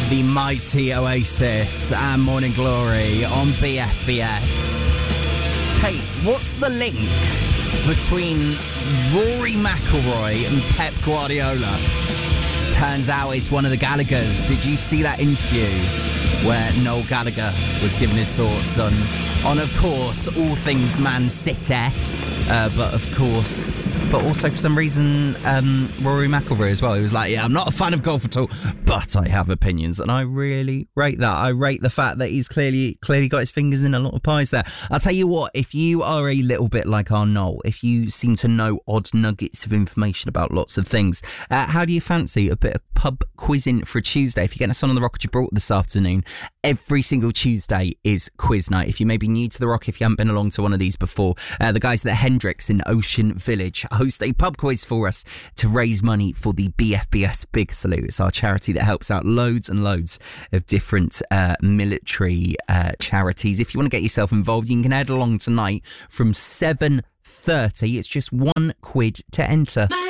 The mighty Oasis and Morning Glory on BFBS. Hey, what's the link between Rory McIlroy and Pep Guardiola? Turns out it's one of the Gallaghers. Did you see that interview where Noel Gallagher was giving his thoughts on of course, all things Man City? But also for some reason, Rory McIlroy as well. He was like, yeah, I'm not a fan of golf at all, but I have opinions. And I really rate that. I rate the fact that he's clearly got his fingers in a lot of pies there. I'll tell you what, if you are a little bit like our Noel, if you seem to know odd nuggets of information about lots of things, how do you fancy a bit of pub quizzing for a Tuesday? If you're getting us on the Rock Gibraltar this afternoon, every single Tuesday is quiz night. If you may be new to the Rock, if you haven't been along to one of these before, the guys at Hendrix in Ocean Village host a pub quiz for us to raise money for the BFBS Big Salute. It's our charity that helps out loads and loads of different military charities. If you want to get yourself involved, you can head along tonight from 7:30. It's just £1 to enter.